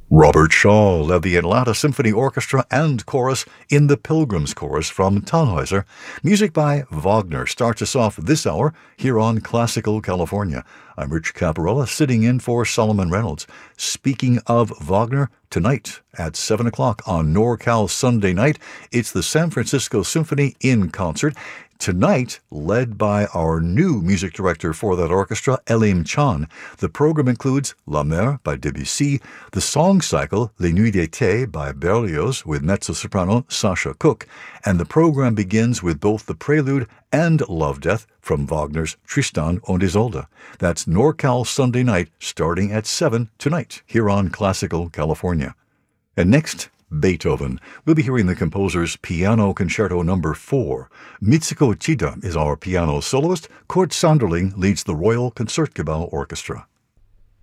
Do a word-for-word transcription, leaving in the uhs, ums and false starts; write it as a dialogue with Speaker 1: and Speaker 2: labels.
Speaker 1: Robert Shaw led the Atlanta Symphony Orchestra and Chorus in the Pilgrim's Chorus from Tannhäuser. Music by Wagner starts us off this hour here on Classical California. I'm Rich Caparella, sitting in for Solomon Reynolds. Speaking of Wagner, tonight at seven o'clock on NorCal Sunday Night, it's the San Francisco Symphony in concert. Tonight, led by our new music director for that orchestra, Elim Chan. The program includes La Mer by Debussy, the song cycle Les Nuits d'été by Berlioz with mezzo-soprano Sasha Cook, and the program begins with both the prelude and Love Death from Wagner's Tristan und Isolde. That's NorCal Sunday Night starting at seven tonight here on Classical California. And next, Beethoven. We'll be hearing the composer's Piano Concerto Number four. Mitsuko Chida is our piano soloist. Kurt Sanderling leads the Royal Concertgebouw Orchestra.